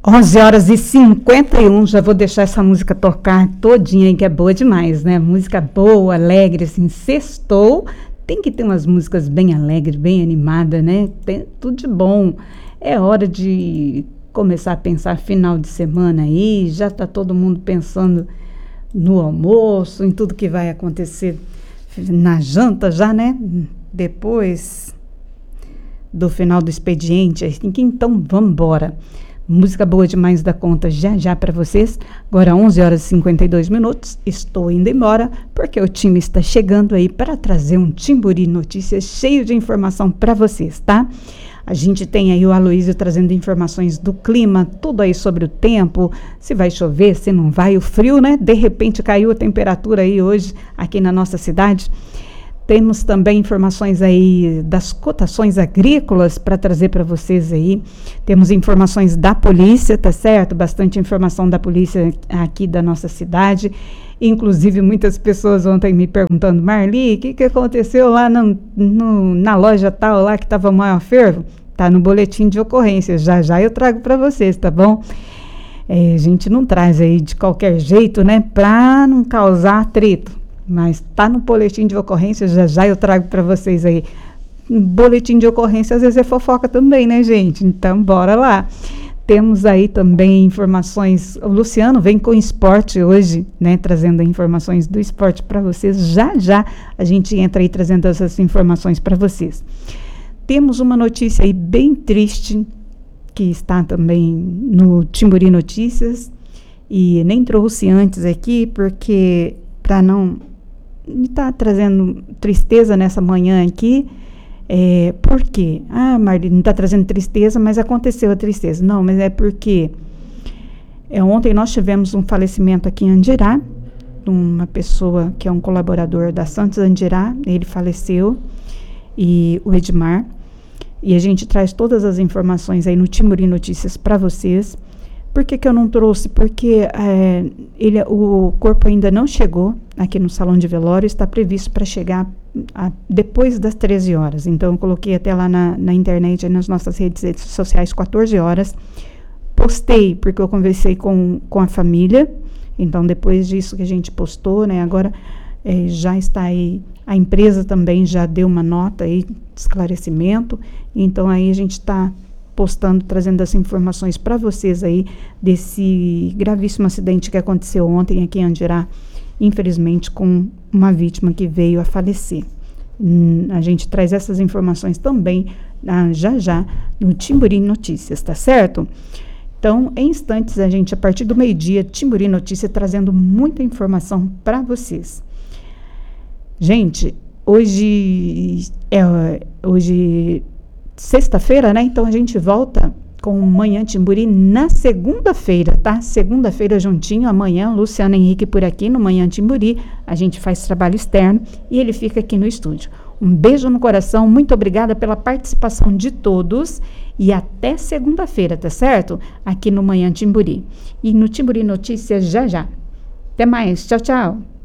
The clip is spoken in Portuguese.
11h51, já vou deixar essa música tocar todinha aí, que é boa demais, né? Música boa, alegre, assim, sextou, tem que ter umas músicas bem alegres, bem animadas, né? Tem tudo de bom. É hora de começar a pensar final de semana aí, já tá todo mundo pensando no almoço, em tudo que vai acontecer na janta já, né? Depois do final do expediente, então vamos embora. Música boa demais da conta já para vocês. Agora 11h52, estou indo embora porque o time está chegando aí para trazer um Timburi Notícias cheio de informação para vocês, tá? A gente tem aí o Aloysio trazendo informações do clima, tudo aí sobre o tempo, se vai chover, se não vai, o frio, né? De repente caiu a temperatura aí hoje aqui na nossa cidade. Temos também informações aí das cotações agrícolas para trazer para vocês aí. Temos informações da polícia, tá certo? Bastante informação da polícia aqui da nossa cidade. Inclusive, muitas pessoas ontem me perguntando, Marli, o que aconteceu lá na loja tal, lá que estava maior fervo? Tá no boletim de ocorrência. Já eu trago para vocês, tá bom? A gente não traz aí de qualquer jeito, né? Para não causar atrito. Mas tá no boletim de ocorrência, já eu trago para vocês aí. Boletim de ocorrência às vezes é fofoca também, né, gente? Então, bora lá. Temos aí também informações, o Luciano vem com esporte hoje, né, trazendo informações do esporte para vocês. Já a gente entra aí trazendo essas informações para vocês. Temos uma notícia aí bem triste, que está também no Timburi Notícias, e nem trouxe antes aqui, porque para não me está trazendo tristeza nessa manhã aqui. Por quê? Marli, não está trazendo tristeza, mas aconteceu a tristeza. Não, mas é porque ontem nós tivemos um falecimento aqui em Andirá, de uma pessoa que é um colaborador da Santos Andirá, ele faleceu, e o Edmar, e a gente traz todas as informações aí no Timburi Notícias para vocês. Por que eu não trouxe? Porque o corpo ainda não chegou aqui no salão de velório, está previsto para chegar depois das 13 horas. Então, eu coloquei até lá na internet, nas nossas redes sociais, 14 horas. Postei, porque eu conversei com a família. Então, depois disso que a gente postou, né, agora já está aí, a empresa também já deu uma nota aí de esclarecimento. Então, aí a gente está postando, trazendo as informações para vocês aí desse gravíssimo acidente que aconteceu ontem aqui em Andirá, infelizmente com uma vítima que veio a falecer. A gente traz essas informações também já no Timburi Notícias, tá certo? Então, em instantes, a gente, a partir do meio-dia, Timburi Notícias trazendo muita informação para vocês. Gente, hoje sexta-feira, né? Então a gente volta com o Manhã Timburi na segunda-feira, tá? Segunda-feira juntinho, amanhã, Luciano Henrique por aqui no Manhã Timburi. A gente faz trabalho externo e ele fica aqui no estúdio. Um beijo no coração, muito obrigada pela participação de todos e até segunda-feira, tá certo? Aqui no Manhã Timburi. E no Timburi Notícias já. Até mais, tchau, tchau.